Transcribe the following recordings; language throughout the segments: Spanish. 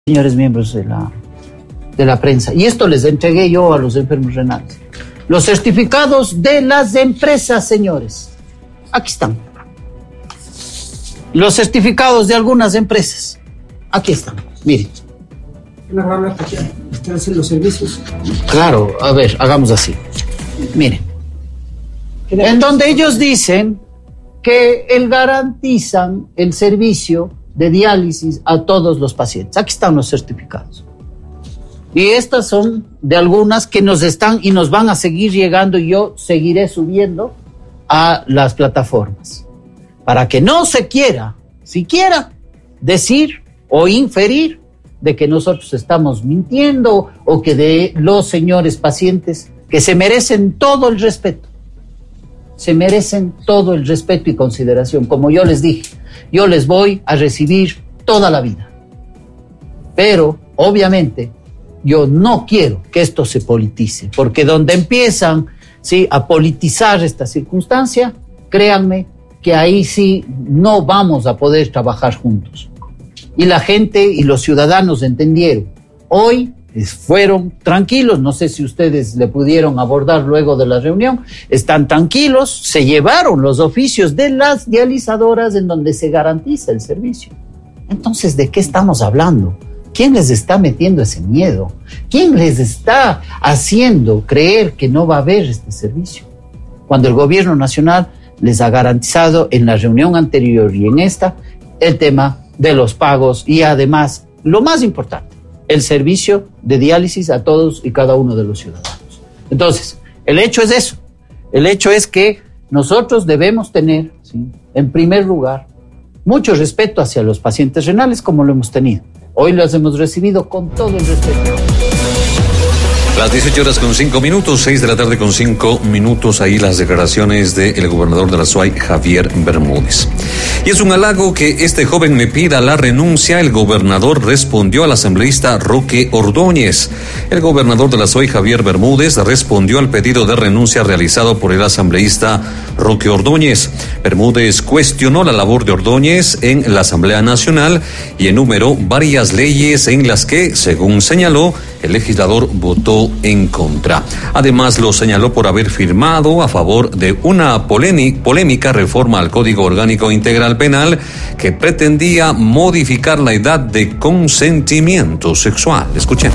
Señores miembros de la prensa, y esto les entregué yo a los enfermos renales. Los certificados de las empresas, señores. Aquí están. Los certificados de algunas empresas. Aquí están. Miren. ¿Están haciendo los servicios? Claro, a ver, hagamos así. Miren. En donde ellos dicen que garantizan el servicio de diálisis a todos los pacientes. Aquí están los certificados. Y estas son de algunas que nos están y nos van a seguir llegando, y yo seguiré subiendo a las plataformas para que no se quiera siquiera decir o inferir de que nosotros estamos mintiendo o que de los señores pacientes que se merecen todo el respeto. Se merecen todo el respeto y consideración. Como yo les dije, yo les voy a recibir toda la vida. Pero, obviamente, yo no quiero que esto se politice, porque donde empiezan, ¿sí?, a politizar esta circunstancia, créanme que ahí sí no vamos a poder trabajar juntos. Y la gente y los ciudadanos entendieron. Hoy fueron tranquilos, no sé si ustedes le pudieron abordar luego de la reunión, están tranquilos, se llevaron los oficios de las dializadoras en donde se garantiza el servicio. Entonces, ¿de qué estamos hablando? ¿Quién les está metiendo ese miedo? ¿Quién les está haciendo creer que no va a haber este servicio? Cuando el gobierno nacional les ha garantizado en la reunión anterior y en esta el tema de los pagos y además, lo más importante, el servicio de diálisis a todos y cada uno de los ciudadanos. Entonces, el hecho es eso. El hecho es que nosotros debemos tener, ¿sí?, en primer lugar, mucho respeto hacia los pacientes renales como lo hemos tenido. Hoy los hemos recibido con todo el respeto. Las 18:05, 6 de la tarde con 5 minutos, ahí las declaraciones del gobernador de la SUAY, Javier Bermúdez. Y es un halago que este joven me pida la renuncia. El gobernador respondió al asambleísta Roque Ordóñez. El gobernador de la SUAY, Javier Bermúdez, respondió al pedido de renuncia realizado por el asambleísta Roque Ordóñez. Bermúdez cuestionó la labor de Ordóñez en la Asamblea Nacional y enumeró varias leyes en las que, según señaló, el legislador votó en contra. Además, lo señaló por haber firmado a favor de una polémica reforma al Código Orgánico Integral Penal que pretendía modificar la edad de consentimiento sexual. Escuchemos.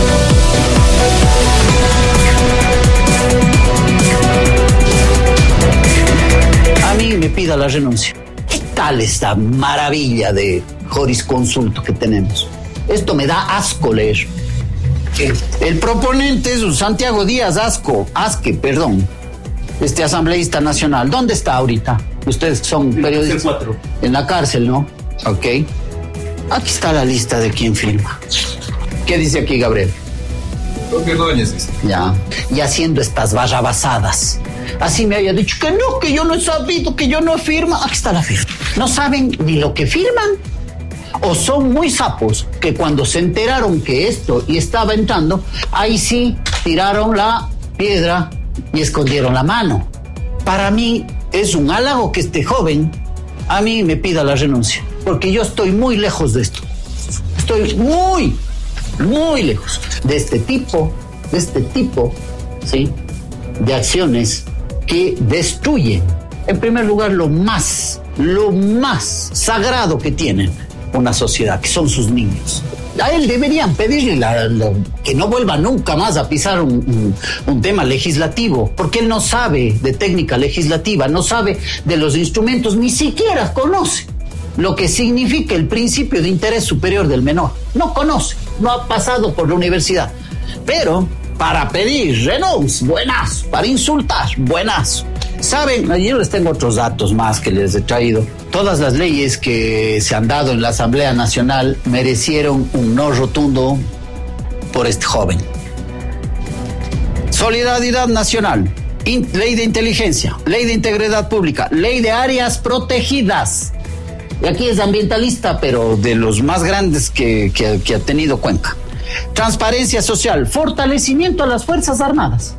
A mí me pida la renuncia. ¿Qué tal esta maravilla de jurisconsulto que tenemos? Esto me da asco leer. El proponente es Santiago Díaz Asque, este asambleísta nacional. ¿Dónde está ahorita? Ustedes son periodistas. C4. En la cárcel, ¿no? Ok. Aquí está la lista de quién firma. ¿Qué dice aquí, Gabriel? Roque Ordóñez dice. Ya. Y haciendo estas barrabasadas. Así me había dicho que yo no he sabido, que yo no firma. Aquí está la firma. No saben ni lo que firman. O son muy sapos que cuando se enteraron que esto y estaba entrando, ahí sí tiraron la piedra y escondieron la mano. Para mí es un halago que este joven a mí me pida la renuncia, porque yo estoy muy lejos de esto. Estoy muy, muy lejos de este tipo, ¿sí?, de acciones que destruyen, en primer lugar, lo más sagrado que tienen una sociedad, que son sus niños. A él deberían pedirle que no vuelva nunca más a pisar un tema legislativo, porque él no sabe de técnica legislativa, no sabe de los instrumentos, ni siquiera conoce lo que significa el principio de interés superior del menor. No conoce, no ha pasado por la universidad. Pero para pedir renuncia, buenazo, para insultar, buenazo. Saben, yo les tengo otros datos más que les he traído. Todas las leyes que se han dado en la Asamblea Nacional merecieron un no rotundo por este joven. Solidaridad Nacional, Ley de Inteligencia, Ley de Integridad Pública, Ley de Áreas Protegidas. Y aquí es ambientalista, pero de los más grandes que ha tenido Cuenca. Transparencia Social, fortalecimiento a las Fuerzas Armadas.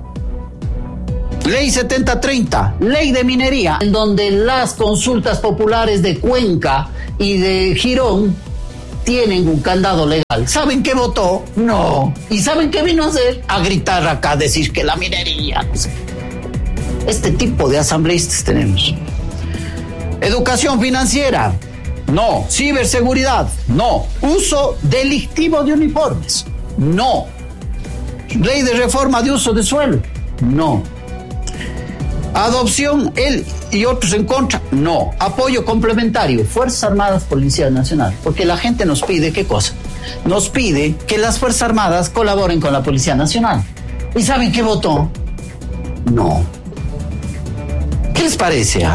Ley 7030, Ley de Minería, en donde las consultas populares de Cuenca y de Girón tienen un candado legal. ¿Saben qué votó? No. ¿Y saben qué vino a hacer? A gritar acá, a decir que la minería, no sé. Este tipo de asambleístas tenemos. Educación financiera, no. Ciberseguridad, no. Uso delictivo de uniformes, no. Ley de reforma de uso de suelo, no. Adopción, él y otros en contra, no. Apoyo complementario, Fuerzas Armadas, Policía Nacional, porque la gente nos pide, ¿qué cosa? Nos pide que las Fuerzas Armadas colaboren con la Policía Nacional. ¿Y saben qué votó? No. ¿Qué les parece?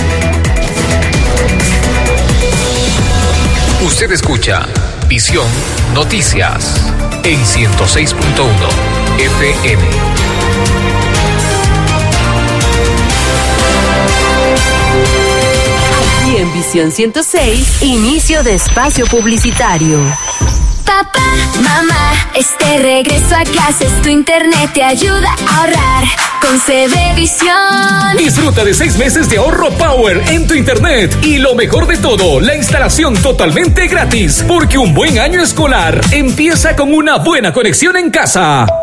Usted escucha Visión Noticias en 106.1 FM. Aquí en Visión 106, inicio de espacio publicitario. Papá, mamá, este regreso a clases, tu internet te ayuda a ahorrar con CBVision. Disfruta de 6 meses de ahorro Power en tu internet. Y lo mejor de todo, la instalación totalmente gratis. Porque un buen año escolar empieza con una buena conexión en casa.